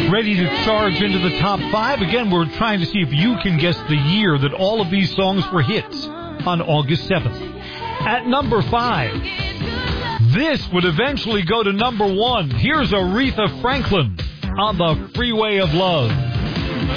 ready to charge into the top 5. Again, we're trying to see if you can guess the year that all of these songs were hits on August 7th. At number 5, this would eventually go to number 1. Here's Aretha Franklin on the Freeway of Love.